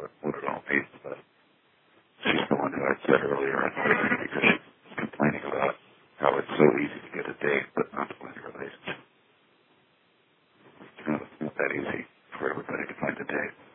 what it all means, but she's the one who I said earlier on because she's complaining about how it's so easy to get a date, but not to find a relationship. It's not that easy for everybody to find a date.